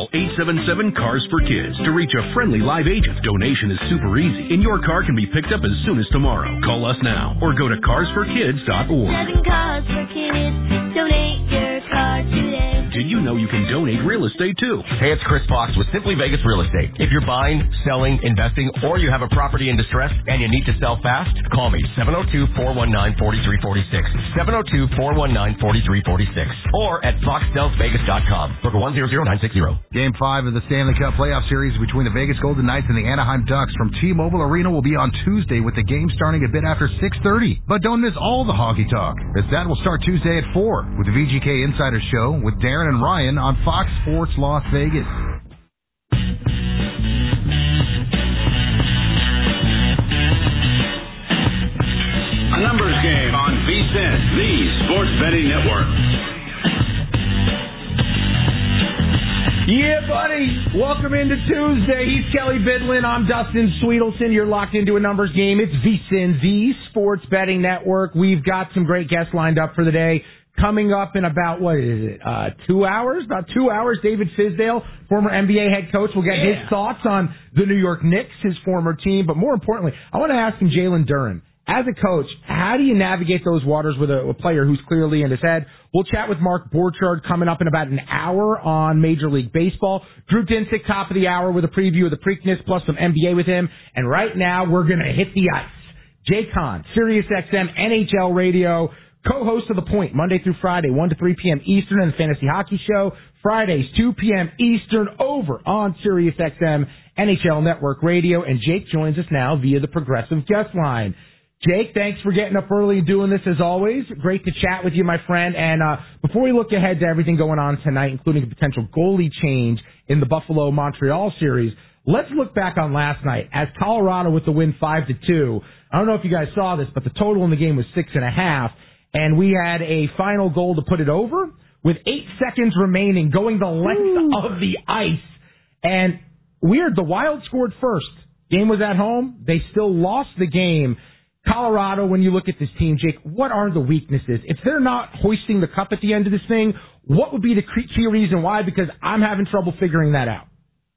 Call 877-CARS for Kids to reach a friendly live agent. Donation is super easy, and your car can be picked up as soon as tomorrow. Call us now or go to carsforkids.org. 7 Cars for Kids. Donate your car today. Did you know you can donate real estate too? Hey, it's Chris Fox with Simply Vegas Real Estate. If you're buying, selling, investing, or you have a property in distress and you need to sell fast, call me 702-419-4346. 702-419-4346. Or at foxsellsvegas.com. Book 100960. Game 5 of the Stanley Cup playoff series between the Vegas Golden Knights and the Anaheim Ducks from T-Mobile Arena will be on Tuesday with the game starting a bit after 6:30. But don't miss all the hockey talk, as that will start Tuesday at 4 with the VGK Insider Show with Darren and Ryan on Fox Sports Las Vegas. A numbers game on VSiN, the Sports Betting Network. Yeah, buddy. Welcome into Tuesday. He's Kelly Bidlin. I'm Dustin Sweetelson. You're locked into a numbers game. It's VSiN, the Sports Betting Network. We've got some great guests lined up for the day. Coming up in about, 2 hours? About 2 hours, David Fizdale, former NBA head coach, will get his thoughts on the New York Knicks, his former team. But more importantly, I want to ask him, Jalen Duren, as a coach, how do you navigate those waters with a player who's clearly in his head? We'll chat with Mark Borchardt coming up in about an hour on Major League Baseball. Drew Dinsick, top of the hour, with a preview of the Preakness plus some NBA with him. And right now, we're going to hit the ice. Jay Kahn, SiriusXM NHL Radio, co-host of The Point, Monday through Friday, 1 to 3 p.m. Eastern, and the Fantasy Hockey Show, Fridays, 2 p.m. Eastern, over on SiriusXM NHL Network Radio. And Jake joins us now via the Progressive Guest Line. Jake, thanks for getting up early and doing this as always. Great to chat with you, my friend. And before we look ahead to everything going on tonight, including a potential goalie change in the Buffalo-Montreal series, let's look back on last night as Colorado with the win 5-2. I don't know if you guys saw this, but the total in the game was 6.5. And we had a final goal to put it over with 8 seconds remaining, going the length of the ice. And weird, the Wild scored first. Game was at home. They still lost the game. Colorado, when you look at this team, Jake, what are the weaknesses? If they're not hoisting the cup at the end of this thing, what would be the key reason why? Because I'm having trouble figuring that out.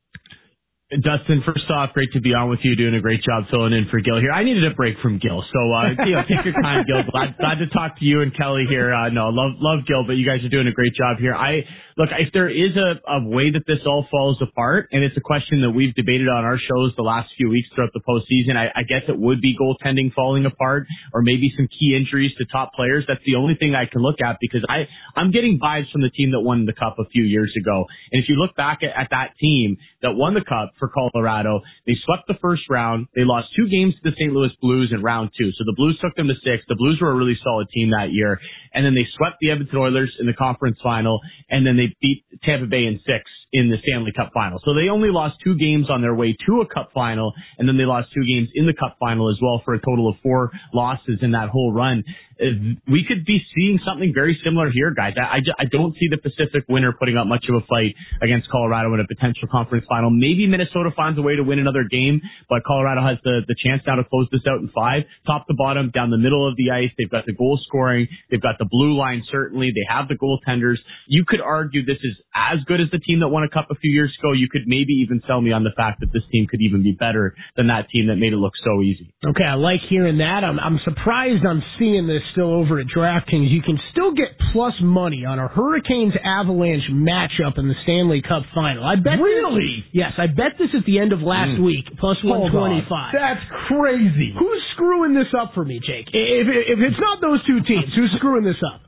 Dustin, first off, great to be on with you, doing a great job filling in for Gil here. I needed a break from Gil, so take your time, Gil. Glad to talk to you and Kelly here. Love Gil, but you guys are doing a great job here. Look, if there is a way that this all falls apart, and it's a question that we've debated on our shows the last few weeks throughout the postseason, I guess it would be goaltending falling apart, or maybe some key injuries to top players. That's the only thing I can look at, because I'm getting vibes from the team that won the Cup a few years ago. And if you look back at that team that won the Cup for Colorado, they swept the first round. They lost 2 games to the St. Louis Blues in round 2. So the Blues took them to 6. The Blues were a really solid team that year. And then they swept the Edmonton Oilers in the conference final, and then they beat Tampa Bay in 6 in the Stanley Cup final. So they only lost 2 games on their way to a Cup final, and then they lost 2 games in the Cup final as well, for a total of 4 losses in that whole run. We could be seeing something very similar here, guys. I don't see the Pacific winner putting up much of a fight against Colorado in a potential conference final. Maybe Minnesota finds a way to win another game, but Colorado has the chance now to close this out in 5. Top to bottom, down the middle of the ice. They've got the goal scoring. They've got the blue line, certainly. They have the goaltenders. You could argue this is as good as the team that won a Cup a few years ago. You could maybe even sell me on the fact that this team could even be better than that team that made it look so easy. Okay, I like hearing that. I'm surprised I'm seeing this still over at DraftKings. You can still get plus money on a Hurricanes-Avalanche matchup in the Stanley Cup final. I bet. Really? Yes, I bet this at the end of last week, plus 125. That's crazy. Who's screwing this up for me, Jake? If it's not those two teams, who's screwing this up?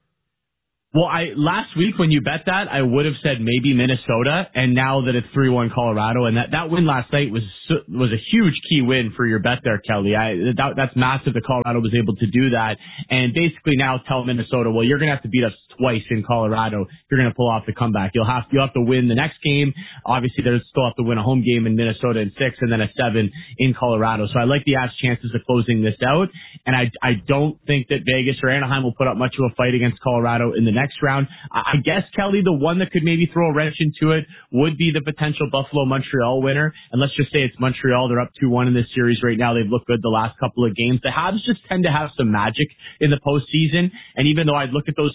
Well, last week when you bet that, I would have said maybe Minnesota, and now that it's 3-1 Colorado, and that win last night was a huge key win for your bet there, Kelly. That's massive that Colorado was able to do that, and basically now tell Minnesota, well, you're going to have to beat us twice in Colorado. You're going to pull off the comeback. You'll have to win the next game. Obviously, they'll still have to win a home game in Minnesota in 6, and then a 7 in Colorado. So I like the Avs' chances of closing this out, and I don't think that Vegas or Anaheim will put up much of a fight against Colorado in the next round. I guess, Kelly, the one that could maybe throw a wrench into it would be the potential Buffalo-Montreal winner. And let's just say it's Montreal. They're up 2-1 in this series right now. They've looked good the last couple of games. The Habs just tend to have some magic in the postseason. And even though I'd look at those two rosters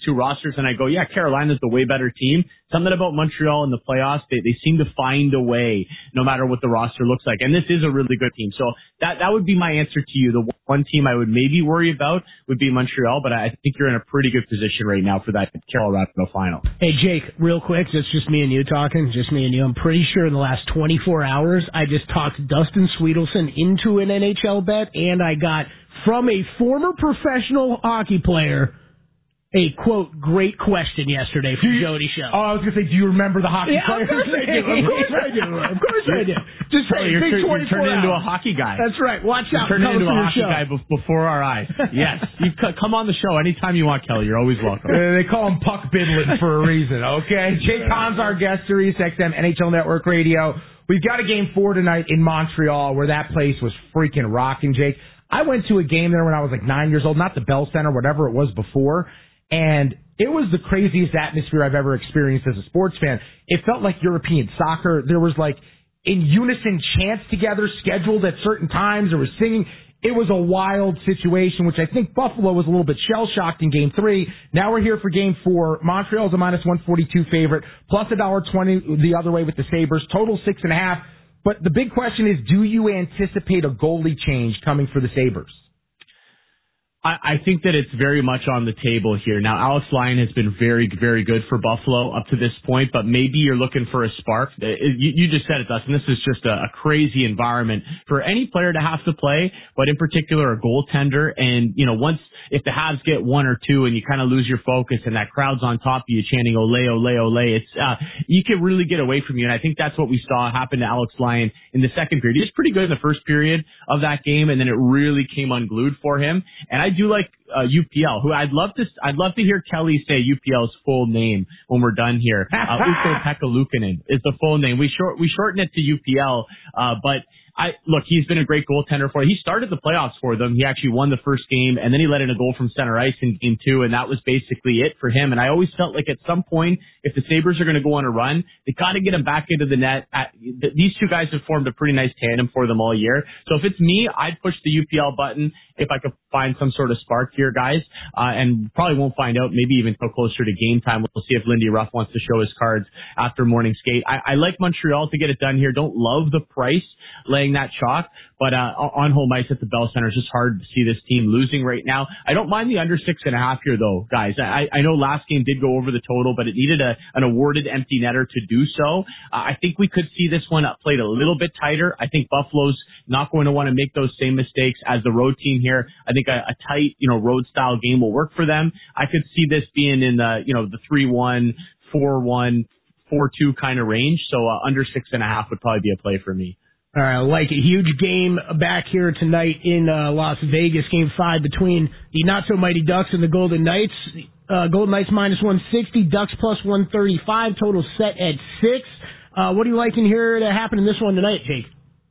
rosters and I go, yeah, Carolina's the way better team. Something about Montreal in the playoffs, they seem to find a way no matter what the roster looks like. And this is a really good team. So that would be my answer to you. The one team I would maybe worry about would be Montreal, but I think you're in a pretty good position right now for that Colorado final. Hey, Jake, real quick, it's just me and you talking, just me and you. I'm pretty sure in the last 24 hours, I just talked Dustin Sweetelson into an NHL bet, and I got from a former professional hockey player a, quote, great question yesterday from Jody Show. Oh, I was going to say, do you remember the hockey player? Of course I do. Of course I do. Just say, you're big 24 turning into a hours. hockey guy. That's right. Watch out. Turn into a hockey show. guy before our eyes. Yes. You come on the show anytime you want, Kelly. You're always welcome. They call him Puck Bidlin for a reason, okay? Jake Hahn's our guest, Sirius XM, NHL Network Radio. We've got a Game 4 tonight in Montreal where that place was freaking rocking, Jake. I went to a game there when I was like 9 years old, not the Bell Center, whatever it was before, and it was the craziest atmosphere I've ever experienced as a sports fan. It felt like European soccer. There was like in unison chants together scheduled at certain times. There was singing. It was a wild situation, which I think Buffalo was a little bit shell-shocked in Game 3. Now we're here for Game 4. Montreal's a minus 142 favorite, plus $1.20 the other way with the Sabres. Total 6.5. But the big question is, do you anticipate a goalie change coming for the Sabres? I think that it's very much on the table here. Now, Alex Lyon has been very, very good for Buffalo up to this point, but maybe you're looking for a spark. You just said it, Dustin. This is just a crazy environment for any player to have to play, but in particular a goaltender. And, if the Habs get one or two and you kind of lose your focus and that crowd's on top of you chanting ole, ole, ole, it's, you can really get away from you. And I think that's what we saw happen to Alex Lyon in the second period. He was pretty good in the first period of that game, and then it really came unglued for him. And I do like UPL, who I'd love to hear Kelly say UPL's full name when we're done here. Ukko-Pekka Luukkonen is the full name. We shorten it to UPL, but look, he's been a great goaltender for you. He started the playoffs for them. He actually won the first game, and then he let in a goal from center ice in Game 2, and that was basically it for him. And I always felt like at some point, if the Sabres are going to go on a run, they got to get him back into the net. These two guys have formed a pretty nice tandem for them all year. So if it's me, I'd push the UPL button if I could find some sort of spark here, guys, and probably won't find out maybe even until closer to game time. We'll see if Lindy Ruff wants to show his cards after morning skate. I like Montreal to get it done here. Don't love the price laying that chalk, but on home ice at the Bell Center, it's just hard to see this team losing right now. I don't mind the under 6.5 here, though, guys. I know last game did go over the total, but it needed an awarded empty netter to do so. I think we could see this one played a little bit tighter. I think Buffalo's not going to want to make those same mistakes as the road team here. I think a tight, road style game will work for them. I could see this being in the 3-1, 4-1, 4-2 kind of range. So under 6.5 would probably be a play for me. All right, I like it. Huge game back here tonight in Las Vegas. Game 5 between the not-so-mighty Ducks and the Golden Knights. Golden Knights minus 160, Ducks plus 135. Total set at 6. What are you liking here to happen in this one tonight, Jake?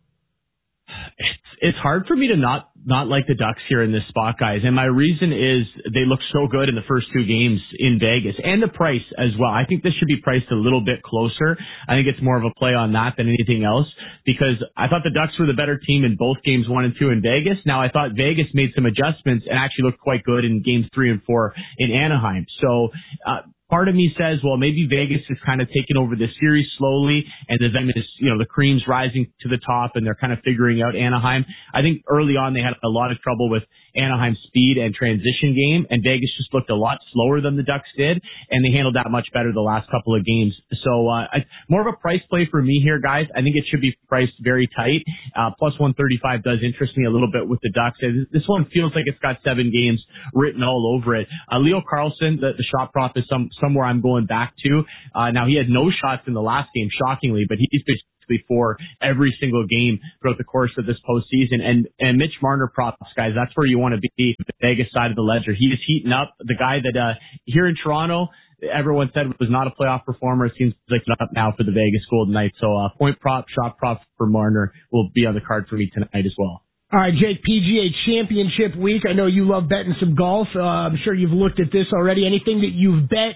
It's hard for me to not like the Ducks here in this spot, guys. And my reason is they look so good in the first two games in Vegas, and the price as well. I think this should be priced a little bit closer. I think it's more of a play on that than anything else, because I thought the Ducks were the better team in both games 1 and 2 in Vegas. Now I thought Vegas made some adjustments and actually looked quite good in games 3 and 4 in Anaheim. So, part of me says, well, maybe Vegas is kind of taking over this series slowly, and then the cream's rising to the top, and they're kind of figuring out Anaheim. I think early on they had a lot of trouble with Anaheim's speed and transition game, and Vegas just looked a lot slower than the Ducks did, and they handled that much better the last couple of games. So more of a price play for me here, guys. I think it should be priced very tight. Plus 135 does interest me a little bit with the Ducks. This one feels like it's got 7 games written all over it. Leo Carlson, the shot prop is somewhere I'm going back to. Now he had no shots in the last game, shockingly, but he's basically for every single game throughout the course of this postseason. And Mitch Marner props, guys, that's where you want to be, the Vegas side of the ledger. He is heating up. The guy that here in Toronto, everyone said was not a playoff performer. It seems like it's up now for the Vegas Golden Knights. So point prop, shot prop for Marner will be on the card for me tonight as well. All right, Jake, PGA Championship week. I know you love betting some golf. I'm sure you've looked at this already. Anything that you've bet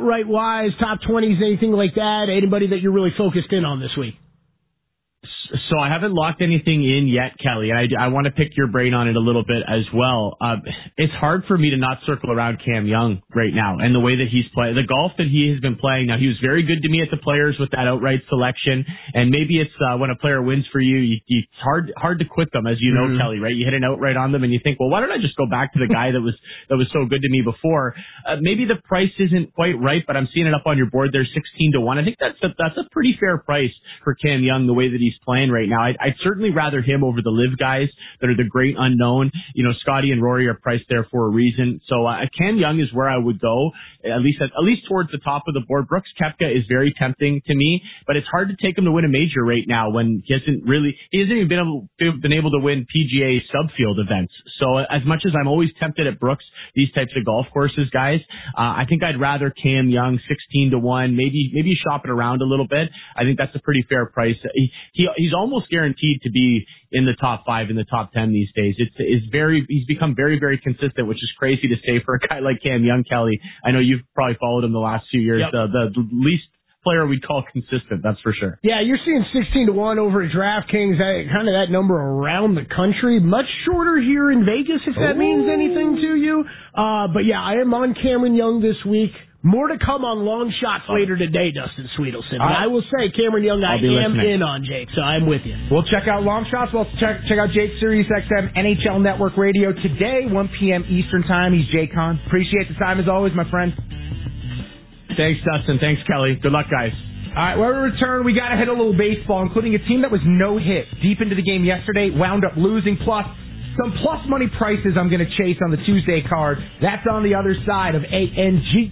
outright-wise, top 20s, anything like that? Anybody that you're really focused in on this week? So I haven't locked anything in yet, Kelly, and I want to pick your brain on it a little bit as well. It's hard for me to not circle around Cam Young right now and the way that he's playing, the golf that he has been playing. Now, he was very good to me at the Players with that outright selection, and maybe it's when a player wins for you, it's hard to quit them, as you know, Kelly, right? You hit an outright on them, and you think, well, why don't I just go back to the guy that was so good to me before? Maybe the price isn't quite right, but I'm seeing it up on your board there, 16-1. I think that's a pretty fair price for Cam Young, the way that he's playing right now. I'd certainly rather him over the live guys that are the great unknown. You know, Scotty and Rory are priced there for a reason. So Cam Young is where I would go, at least towards the top of the board. Brooks Koepka is very tempting to me, but it's hard to take him to win a major right now when he hasn't even been able to win PGA subfield events. So as much as I'm always tempted at Brooks, these types of golf courses, guys, I think I'd rather Cam Young 16-1, maybe shop it around a little bit. I think that's a pretty fair price. He's almost guaranteed to be in the top 5, in the top 10 these days. He's become very, very consistent, which is crazy to say for a guy like Cam Young, Kelly. I know you've probably followed him the last few years. Yep. The least player we'd call consistent, that's for sure. Yeah, you're seeing 16-1 over at DraftKings, kind of that number around the country. Much shorter here in Vegas, if that means anything to you. But yeah, I am on Cameron Young this week. More to come on long shots later today, Dustin Sweetelson. But I will say, Cameron Young, I am in on Jake, so I'm with you. We'll check out long shots. We'll check out Jake, Sirius XM, NHL Network Radio today, 1 p.m. Eastern Time. He's Jake Hahn. Appreciate the time as always, my friend. Thanks, Dustin. Thanks, Kelly. Good luck, guys. All right, when we return, we got to hit a little baseball, including a team that was no hit deep into the game yesterday, wound up losing, plus some plus money prices I'm going to chase on the Tuesday card. That's on the other side of ANG.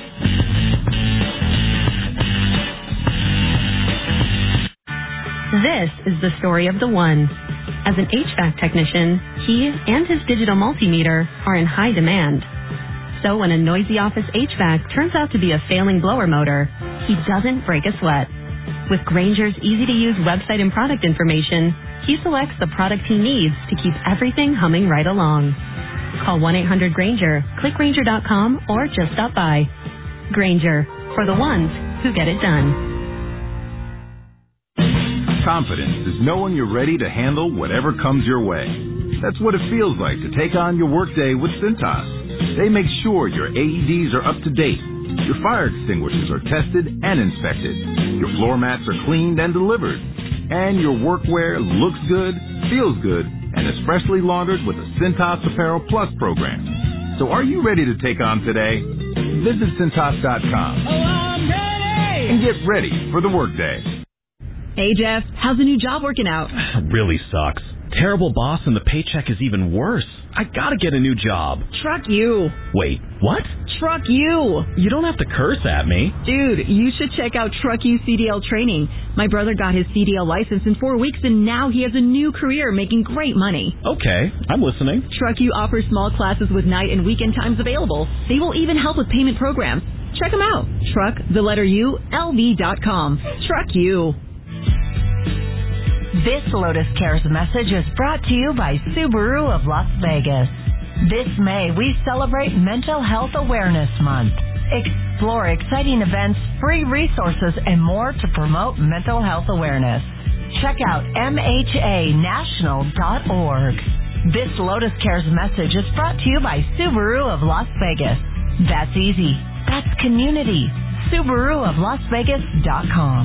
This is the story of the one. As an HVAC technician, he and his digital multimeter are in high demand. So when a noisy office HVAC turns out to be a failing blower motor, he doesn't break a sweat. With Grainger's easy-to-use website and product information, he selects the product he needs to keep everything humming right along. Call 1-800-GRAINGER, click Grainger.com, or just stop by. Grainger, for the ones who get it done. Confidence is knowing you're ready to handle whatever comes your way. That's what it feels like to take on your workday with Cintas. They make sure your AEDs are up to date, your fire extinguishers are tested and inspected, your floor mats are cleaned and delivered, and your workwear looks good, feels good, and is freshly laundered with a Cintas Apparel Plus program. So are you ready to take on today? Visit Cintas.com and get ready for the workday. Hey, Jeff, how's the new job working out? Really sucks. Terrible boss and the paycheck is even worse. I gotta get a new job. Truck you. Wait, what? Truck you. You don't have to curse at me. Dude, you should check out Truck You CDL training. My brother got his CDL license in 4 weeks and now he has a new career making great money. Okay, I'm listening. Truck You offers small classes with night and weekend times available. They will even help with payment programs. Check them out. Truck, the letter U, LV.com. Truck You. This Lotus Cares message is brought to you by Subaru of Las Vegas. This May, we celebrate Mental Health Awareness Month. Explore exciting events, free resources, and more to promote mental health awareness. Check out MHAnational.org. This Lotus Cares message is brought to you by Subaru of Las Vegas. That's easy. That's community. SubaruofLasVegas.com.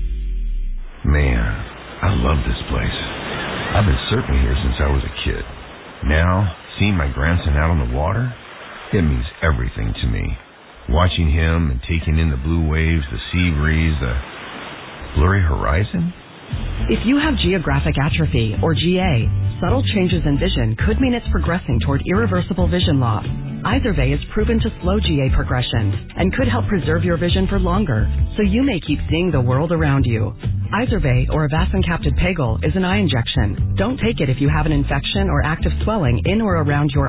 Man, I love this place. I've been surfing here since I was a kid. Now, seeing my grandson out on the water, it means everything to me. Watching him and taking in the blue waves, the sea breeze, the blurry horizon. If you have geographic atrophy, or GA, subtle changes in vision could mean it's progressing toward irreversible vision loss. Izervay is proven to slow GA progression and could help preserve your vision for longer, so you may keep seeing the world around you. Izervay, or avacincaptad pegol, is an eye injection. Don't take it if you have an infection or active swelling in or around your eye.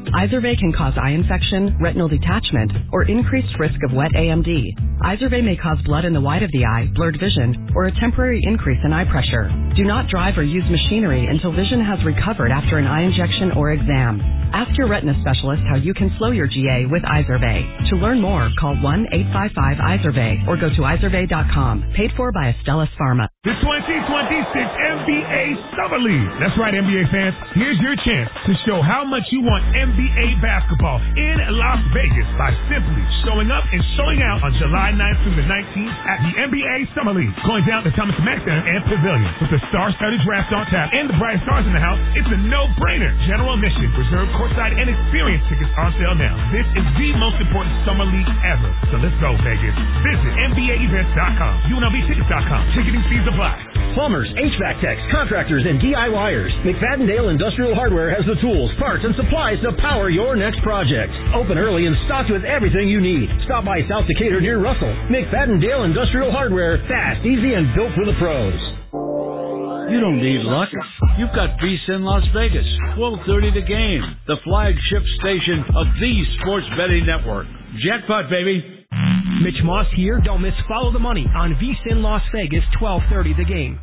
Izervay can cause eye infection, retinal detachment, or increased risk of wet AMD. Izervay may cause blood in the white of the eye, blurred vision, or a temporary increase in eye pressure. Do not drive or use machinery until vision has recovered after an eye injection or exam. Ask your retina specialist how you can slow your GA with Izervay. To learn more, call 1-855-IZERVAY or go to izervay.com. Paid for by Astellas Pharma. The 2026 NBA Summer League. That's right, NBA fans. Here's your chance to show how much you want NBA basketball in Las Vegas by simply showing up and showing out on July 9th through the 19th at the NBA Summer League. Going down to Thomas Mack Center and Pavilion. With the star-studded draft on tap and the brightest stars in the house, it's a no-brainer. General admission, reserved courtside, and experience tickets on sale now. This is the most important summer league ever. So let's go, Vegas. Visit NBAEvents.com, UNLVtickets.com. Ticketing fees apply. Plumbers, HVAC techs, contractors, and DIYers. McFadden-Dale Industrial Hardware has the tools, parts, and supplies to power your next project. Open early and stocked with everything you need. Stop by South Decatur near Russell. McFadden-Dale Industrial Hardware. Fast, easy, and built for the pros. You don't need luck. You've got VSiN Las Vegas. 12:30 The Game, the flagship station of the Sports Betting Network. Jackpot, baby. Mitch Moss here. Don't miss Follow the Money on VSiN Las Vegas, 12:30 The Game.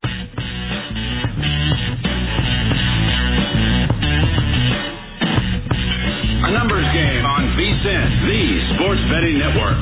A numbers game on VSiN, the Sports Betting Network.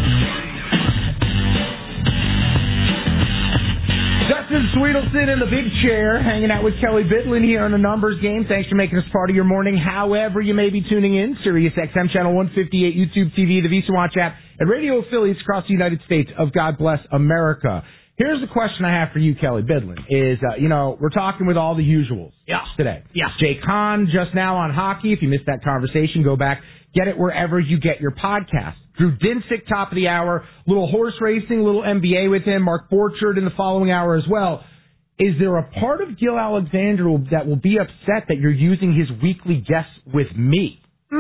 Dustin Sweetelson in the big chair, hanging out with Kelly Bidlin here on the numbers game. Thanks for making us part of your morning. However you may be tuning in, Sirius XM Channel 158, YouTube TV, the VSiN Watch app, and radio affiliates across the United States of God Bless America. Here's the question I have for you, Kelly Bidlin, is, we're talking with all the usuals today. Yeah. Jay Kahn just now on hockey. If you missed that conversation, go back. Get it wherever you get your podcast. Drew Dinsick, top of the hour, little horse racing, little NBA with him, Mark Borchardt in the following hour as well. Is there a part of Gil Alexander that will be upset that you're using his weekly guests with me?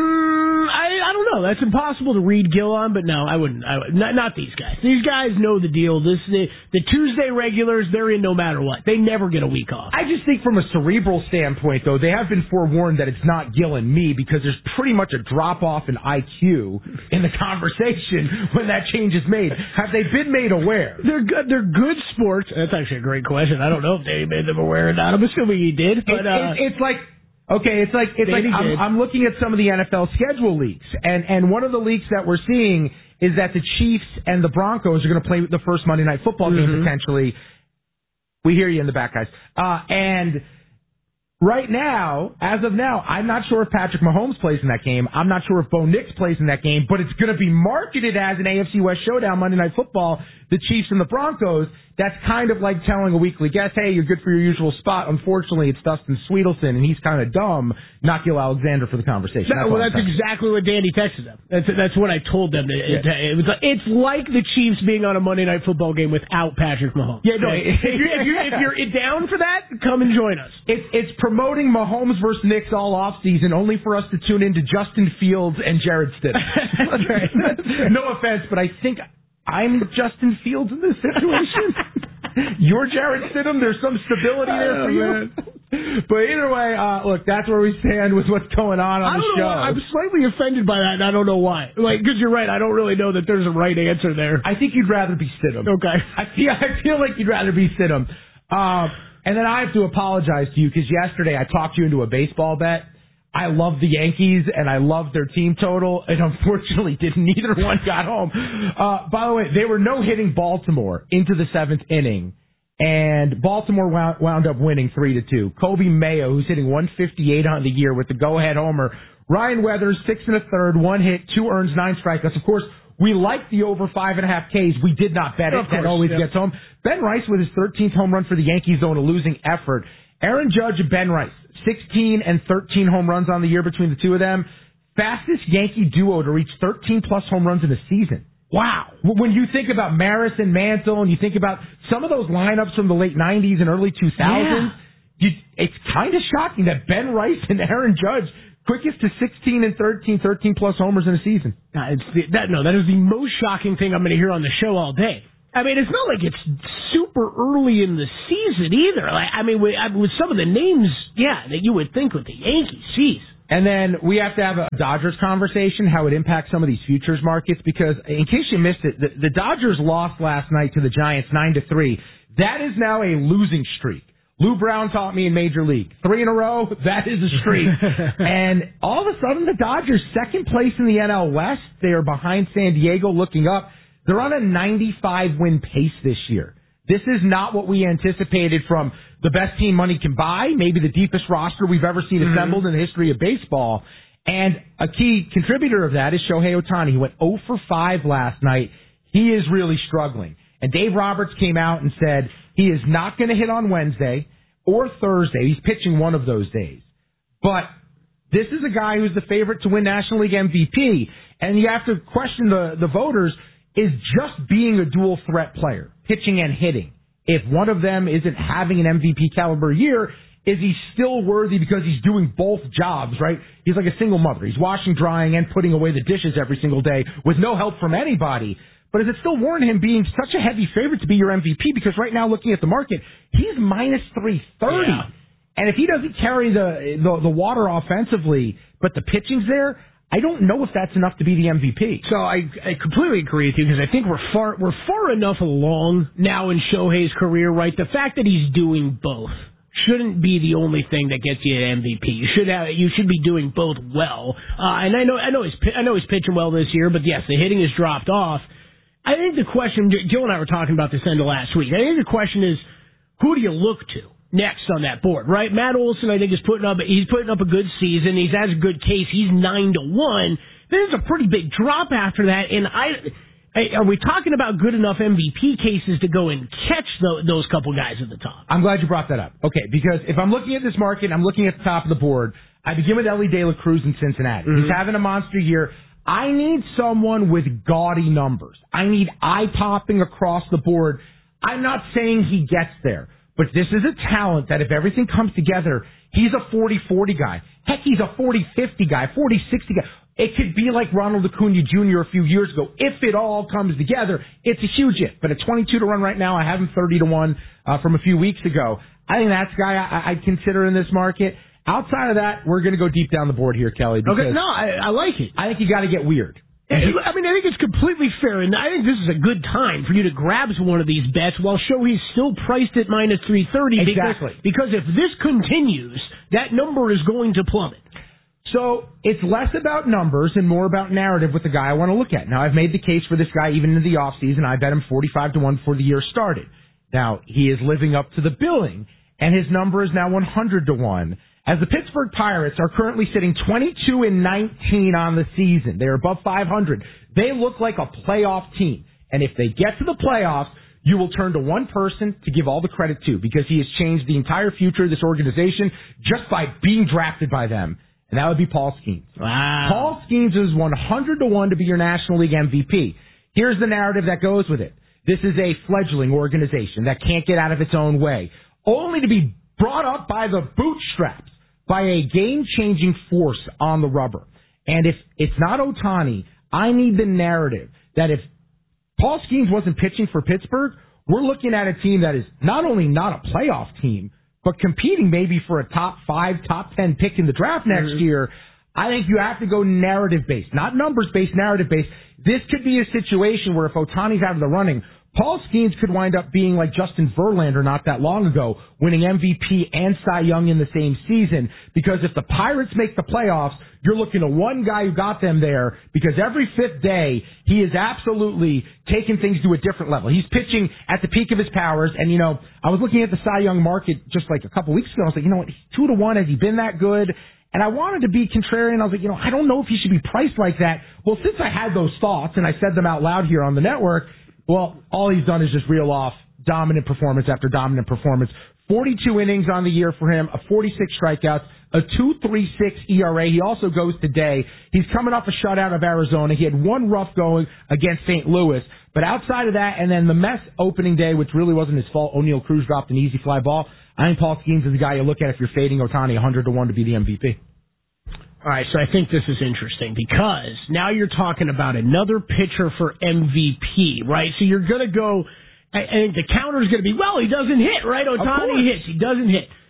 I don't know. That's impossible to read Gil on, but no, I wouldn't. Not these guys. These guys know the deal. The Tuesday regulars, they're in no matter what. They never get a week off. I just think from a cerebral standpoint, though, they have been forewarned that it's not Gil and me because there's pretty much a drop-off in IQ in the conversation when that change is made. Have they been made aware? They're good sports. That's actually a great question. I don't know if they made them aware or not. I'm assuming he did. But it's like... Okay, it's like I'm looking at some of the NFL schedule leaks, and one of the leaks that we're seeing is that the Chiefs and the Broncos are going to play the first Monday Night Football game potentially. We hear you in the back, guys. And right now, as of now, I'm not sure if Patrick Mahomes plays in that game. I'm not sure if Bo Nix plays in that game, but it's going to be marketed as an AFC West showdown, Monday Night Football, the Chiefs and the Broncos. That's kind of like telling a weekly guest, hey, you're good for your usual spot. Unfortunately, it's Dustin Sweetelson, and he's kind of dumb, not Gil Alexander for the conversation. That's exactly what Danny texted them. That's what I told them. It's like the Chiefs being on a Monday Night Football game without Patrick Mahomes. Yeah, no. If you're down for that, come and join us. It's promoting Mahomes versus Knicks all offseason, only for us to tune into Justin Fields and Jared Stidham. That's right. No offense, but I think I'm Justin Fields in this situation. You're Jared Stidham. There's some stability there for you. But either way, look, that's where we stand with what's going on the show. I'm slightly offended by that, and I don't know why. Because you're right. I don't really know that there's a right answer there. I think you'd rather be Stidham. Okay. I feel like you'd rather be Stidham. And then I have to apologize to you because yesterday I talked you into a baseball bet. I love the Yankees, and I love their team total, and unfortunately neither one got home. By the way, they were no-hitting Baltimore into the seventh inning, and Baltimore wound up winning 3-2. Kobe Mayo, who's hitting 158 on the year with the go-ahead homer. Ryan Weathers, 6 1/3, 1 hit, 2 earns, 9 strikeouts. Of course, we like the over 5.5 Ks. We did not bet it. That always gets home. Ben Rice with his 13th home run for the Yankees, though, in a losing effort. Aaron Judge and Ben Rice, 16 and 13 home runs on the year between the two of them. Fastest Yankee duo to reach 13-plus home runs in a season. Wow. When you think about Maris and Mantle, and you think about some of those lineups from the late 90s and early 2000s, it's kind of shocking that Ben Rice and Aaron Judge, quickest to 16 and 13-plus homers in a season. That is the most shocking thing I'm going to hear on the show all day. I mean, it's not like it's super early in the season either. With some of the names, that you would think with the Yankees, geez. And then we have to have a Dodgers conversation, how it impacts some of these futures markets, because in case you missed it, the Dodgers lost last night to the Giants 9-3. That is now a losing streak. Lou Brown taught me in Major League. 3 in a row, that is a streak. And all of a sudden, the Dodgers, second place in the NL West. They are behind San Diego looking up. They're on a 95-win pace this year. This is not what we anticipated from the best team money can buy, maybe the deepest roster we've ever seen assembled in the history of baseball. And a key contributor of that is Shohei Ohtani. He went 0 for 5 last night. He is really struggling. And Dave Roberts came out and said he is not going to hit on Wednesday or Thursday. He's pitching one of those days. But this is a guy who's the favorite to win National League MVP. And you have to question the voters, is just being a dual threat player, pitching and hitting, if one of them isn't having an MVP caliber year, is he still worthy because he's doing both jobs, right? He's like a single mother. He's washing, drying, and putting away the dishes every single day with no help from anybody. But does it still warrant him being such a heavy favorite to be your MVP? Because right now, looking at the market, he's minus 330. Yeah. And if he doesn't carry the water offensively, but the pitching's there, I don't know if that's enough to be the MVP. So I completely agree with you, because I think we're far enough along now in Shohei's career, right? The fact that he's doing both shouldn't be the only thing that gets you an MVP. You should be doing both well. And I know he's pitching well this year, but yes, the hitting has dropped off. I think the question, Joe and I were talking about this end of last week. I think the question is, who do you look to next on that board, right? Matt Olson, I think, is putting up a good season. He's has a good case. He's 9-1. There's a pretty big drop after that. And are we talking about good enough MVP cases to go and catch those couple guys at the top? I'm glad you brought that up. Okay, because if I'm looking at this market, I'm looking at the top of the board. I begin with Elly De La Cruz in Cincinnati. Mm-hmm. He's having a monster year. I need someone with gaudy numbers. I need eye-popping across the board. I'm not saying he gets there, but this is a talent that if everything comes together, he's a 40-40 guy. Heck, he's a 40-50 guy, 40-60 guy. It could be like Ronald Acuna Jr. a few years ago. If it all comes together, it's a huge hit. But at 22 to 1 right now, I have him 30 to 1 from a few weeks ago. I think that's a guy I'd consider in this market. Outside of that, we're going to go deep down the board here, Kelly. Okay, no, I like it. I think you got to get weird. I think it's completely fair, and I think this is a good time for you to grab one of these bets while Shohei's still priced at minus 330. Exactly. Because if this continues, that number is going to plummet. So it's less about numbers and more about narrative with the guy I want to look at. Now, I've made the case for this guy even in the offseason. I bet him 45 to 1 before the year started. Now, he is living up to the billing, and his number is now 100 to 1. As the Pittsburgh Pirates are currently sitting 22-19 on the season, they're above 500. They look like a playoff team. And if they get to the playoffs, you will turn to one person to give all the credit to, because he has changed the entire future of this organization just by being drafted by them. And that would be Paul Skeens. Wow. Paul Skeens is 100 to 1 to be your National League MVP. Here's the narrative that goes with it. This is a fledgling organization that can't get out of its own way, only to be brought up by the bootstraps by a game-changing force on the rubber. And if it's not Ohtani, I need the narrative that if Paul Skeens wasn't pitching for Pittsburgh, we're looking at a team that is not only not a playoff team, but competing maybe for a top 5, top 10 pick in the draft next year. I think you have to go narrative-based, not numbers-based, narrative-based. This could be a situation where if Ohtani's out of the running, Paul Skeens could wind up being like Justin Verlander not that long ago, winning MVP and Cy Young in the same season. Because if the Pirates make the playoffs, you're looking at one guy who got them there, because every fifth day, he is absolutely taking things to a different level. He's pitching at the peak of his powers. And, I was looking at the Cy Young market just like a couple weeks ago. I was like, what, he's 2 to 1. Has he been that good? And I wanted to be contrarian. I was like, I don't know if he should be priced like that. Well, since I had those thoughts and I said them out loud here on the network, well, all he's done is just reel off dominant performance after dominant performance. 42 innings on the year for him, 46 strikeouts, a 2.36 ERA. He also goes today. He's coming off a shutout of Arizona. He had one rough going against St. Louis. But outside of that, and then the Mets opening day, which really wasn't his fault, O'Neal Cruz dropped an easy fly ball. I think Paul Skeens is the guy you look at if you're fading Ohtani 100 to 1 to be the MVP. All right, so I think this is interesting because now you're talking about another pitcher for MVP, right? So you're going to go, I think the counter is going to be, well, he doesn't hit, right? Ohtani hits, he doesn't hit.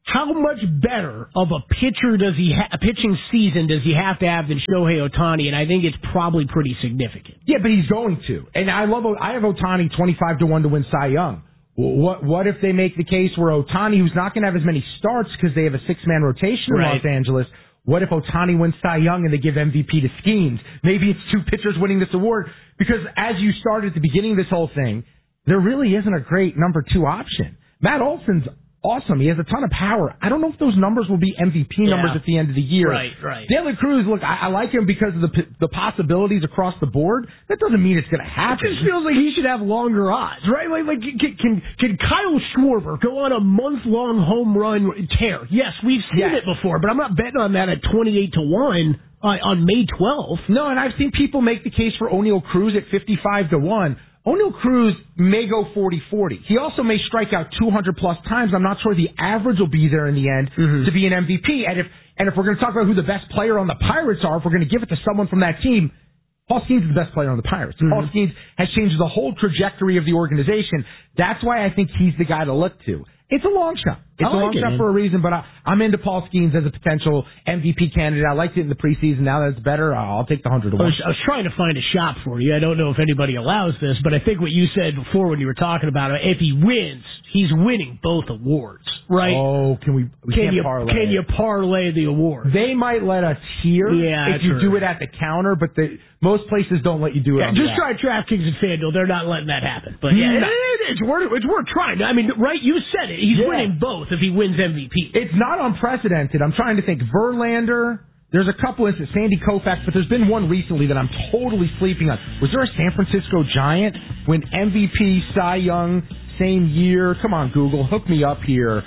how much better of a pitcher a pitching season does he have to have than Shohei Ohtani? And I think it's probably pretty significant. Yeah, but he's going to. And I have Ohtani 25-1 to win Cy Young. What if they make the case where Ohtani, who's not going to have as many starts because they have a 6-man rotation in Los Angeles, what if Ohtani wins Cy Young and they give MVP to Skeens? Maybe it's 2 pitchers winning this award. Because as you started at the beginning of this whole thing, there really isn't a great number 2 option. Matt Olson's awesome. He has a ton of power. I don't know if those numbers will be MVP numbers at the end of the year. Right. De La Cruz, look, I like him because of the possibilities across the board. That doesn't mean it's going to happen. It just feels like he should have longer odds, right? Like can Kyle Schwarber go on a month-long home run tear? Yes, we've seen it before, but I'm not betting on that at 28-1 on May 12th. No, and I've seen people make the case for O'Neal Cruz at 55-1. O'Neal Cruz may go 40-40. He also may strike out 200-plus times. I'm not sure the average will be there in the end to be an MVP. And if we're going to talk about who the best player on the Pirates are, if we're going to give it to someone from that team, Paul Skeens is the best player on the Pirates. Paul Skeens has changed the whole trajectory of the organization. That's why I think he's the guy to look to. It's a long shot. It's a long shot for a reason, but I'm into Paul Skeens as a potential MVP candidate. I liked it in the preseason. Now that it's better, I'll take the 100-1. I was trying to find a shop for you. I don't know if anybody allows this, but I think what you said before when you were talking about it, if he wins, he's winning both awards, right? Oh, we can't parlay. Can you parlay the award? They might let us here if you do it at the counter, but most places don't let you do it. Just try DraftKings and FanDuel. They're not letting that happen. But it's worth trying. I mean, right? You said it. He's winning both if he wins MVP. It's not unprecedented. I'm trying to think. Verlander. There's a couple instances. Sandy Koufax, but there's been one recently that I'm totally sleeping on. Was there a San Francisco Giant win MVP, Cy Young, same year? Come on, Google. Hook me up here.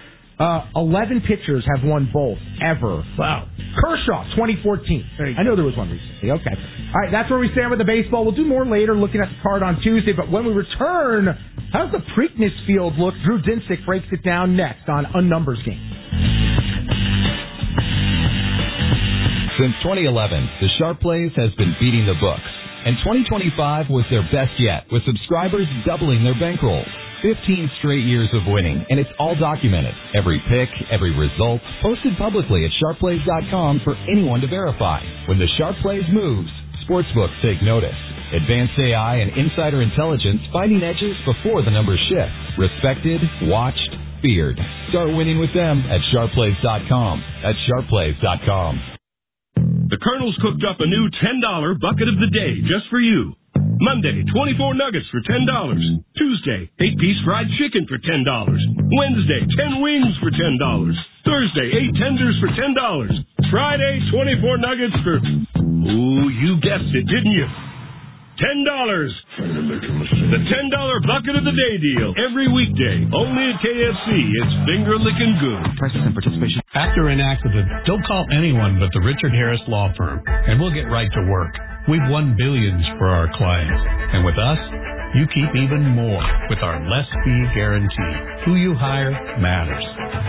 11 pitchers have won both, ever. Wow. Kershaw, 2014. I know there was one recently. Okay. All right, that's where we stand with the baseball. We'll do more later, looking at the card on Tuesday. But when we return, how's the Preakness field look? Drew Dinsick breaks it down next on A Numbers Game. Since 2011, the Sharp Plays has been beating the books. And 2025 was their best yet, with subscribers doubling their bankrolls. 15 straight years of winning, and it's all documented. Every pick, every result, posted publicly at sharpplays.com for anyone to verify. When the Sharp Plays moves, sportsbooks take notice. Advanced AI and insider intelligence finding edges before the numbers shift. Respected, watched, feared. Start winning with them at sharpplays.com. That's sharpplays.com. The Colonel's cooked up a new $10 bucket of the day just for you. Monday, 24 nuggets for $10. Tuesday, 8-piece fried chicken for $10. Wednesday, 10 wings for $10. Thursday, 8 tenders for $10. Friday, 24 nuggets for... Ooh, you guessed it, didn't you? $10. The $10 bucket of the day deal. Every weekday. Only at KFC. It's finger-licking good. Prices and participation. After an accident, don't call anyone but the Richard Harris Law Firm, and we'll get right to work. We've won billions for our clients. And with us, you keep even more with our less fee guarantee. Who you hire matters.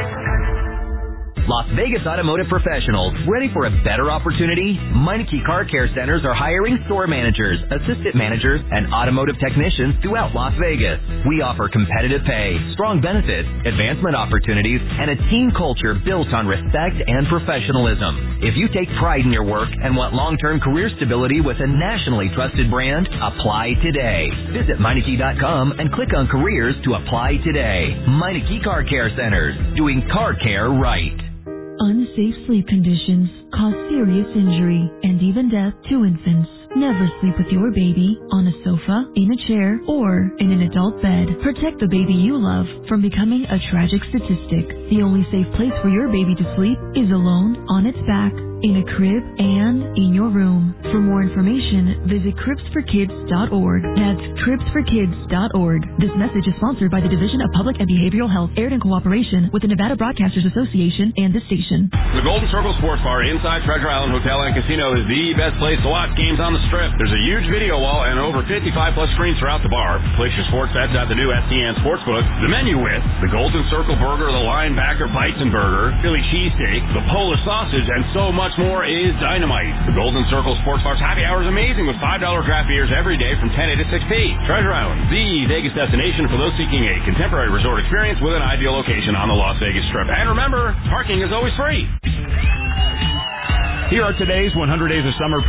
Las Vegas automotive professionals, ready for a better opportunity? Meineke Car Care Centers are hiring store managers, assistant managers, and automotive technicians throughout Las Vegas. We offer competitive pay, strong benefits, advancement opportunities, and a team culture built on respect and professionalism. If you take pride in your work and want long-term career stability with a nationally trusted brand, apply today. Visit Meineke.com and click on careers to apply today. Meineke Car Care Centers, doing car care right. Unsafe sleep conditions cause serious injury and even death to infants. Never sleep with your baby on a sofa, in a chair, or in an adult bed. Protect the baby you love from becoming a tragic statistic. The only safe place for your baby to sleep is alone, on its back, in a crib, and in your room. For more information, visit cribsforkids.org. That's cribsforkids.org. This message is sponsored by the Division of Public and Behavioral Health, aired in cooperation with the Nevada Broadcasters Association and this station. The Golden Circle Sports Bar inside Treasure Island Hotel and Casino is the best place to watch games on the Strip. There's a huge video wall and over 55-plus screens throughout the bar. Place your sports bets at the new STN Sportsbook. The menu with the Golden Circle Burger, the Linebacker Bison Burger, Philly Cheesesteak, the Polish Sausage, and so much much more is Dynamite. The Golden Circle Sports Bar's happy hour is amazing with $5 draft beers every day from 10 a to 6 p. Treasure Island, the Vegas destination for those seeking a contemporary resort experience with an ideal location on the Las Vegas Strip. And remember, parking is always free. Here are today's 100 Days of Summer